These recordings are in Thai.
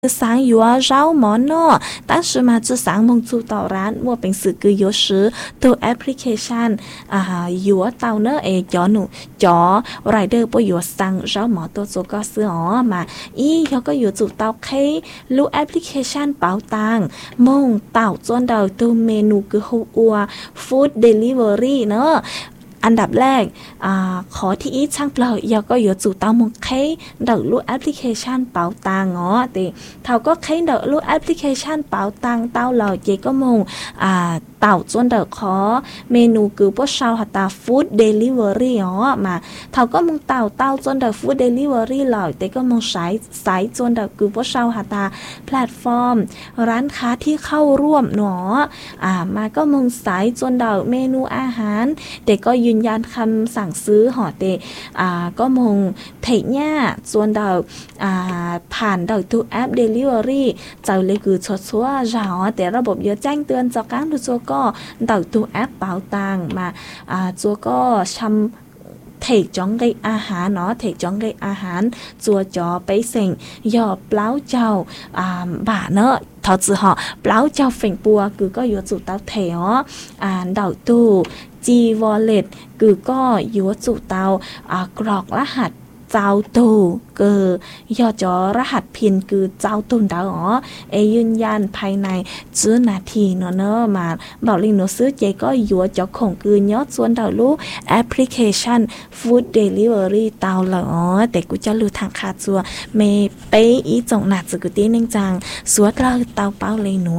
sáng yếu rau món nó但是嘛这sáng梦住到然我平时cứ有时ตัว application yếu tàu nữa cho nụ cho rider bây giờ sang rau mónตัวsố có sữa mà ý cho có yếu chủ tàu khi lưu application bảo tàng mong tàu chọn đầuตัวเมนูคือหัว food delivery เนอะอันดับแรกขอที่อีช่างเปล่าอยากก็อยู่จู่เตามงใครเดาลูแอปพลิเคชันเป๋าตังอ๋อแต่เขาก็ใครเดาลูแอปพลิเคชันเป๋าตังเต้าเราเจก็มงเต่าจนเดาขอเมนูคือพวกชาวหัตตาฟู้ดเดลิเวอรี่อ๋อมาเขาก็มงเต่าจนเดาฟู้ดเดลิเวอรี่เราแต่ก็มงสายจนเดาคือพวกชาวหัตตาแพลตฟอร์มร้านค้าที่เข้าร่วมเนาะมาก็มงสายจนเดาเมนูอาหารแต่ก็ยืนยันคำสั่งซื้อหอเตก็มงเทียส่วนเดาผ่านเดาตัวแอป Delivery เจ้าเลยคือชัวร์ๆแต่ระบบเยอะแจ้งเตือนจากการดูจัวก็เดาตัวแอปเป๋าตังมาจัวก็ชำเทกจ้องได้อาหารเนาะเทกจ้องได้อาหารจัวจอไปเซ็งยอเปล่าเจ้าบ่าเนาะทอจือหอเปล่าเจ้าเฝ่งปัวคือก็อยู่จุดเต้าเถอเดาตู้G Wallet คือก็อยู่จุดเตากรอกรหัสเจ้าตู้คือยอจอรหัสพินคือเจ้าตุนดาวยืนยันภายในซื้อนาทีเนอะมาบอกลิงหนูซื้อเจก็อยู่จอของคือยอดส่วนดาวลูแอปพลิเคชัน Food Delivery เตาเหรอแต่กูจะรู้ทางคาจัวเมเปอีจงหนักสุกุตีนึงจังสวดเราเตาเป้าเลยหนู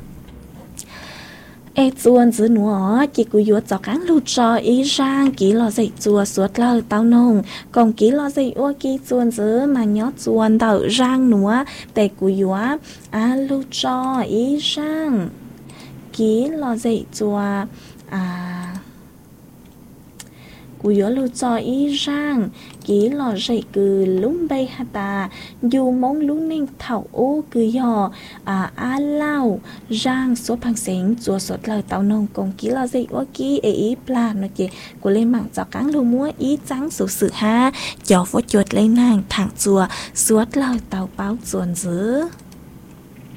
chuồn dưới nữa chỉ cứ yuột cho cán lụt cho ý rang kỹ lò dậy chùa suốt lờ tao nông còn kỹ lò dậy ô kỹ chuồn dưới mà nhót chuồn đậu rang nữa để cứ yuột lụt cho ý rang kỹ lò dậy chùa cú yếu lưu cho ý rang kỹ lò dậy cứ lúng bay hà ta dù mong lúng ninh thảo ô cứ yò lao rang số bằng xén chùa sốt lời tàu nông còn kỹ lò dậy ô kỹ ý pla nó chê cú lên mạng cho cắn lưu múa ý trắng số sự ha cho vô chuột lên nàng thẳng chùa suốt lời tàu báo chuồn dứ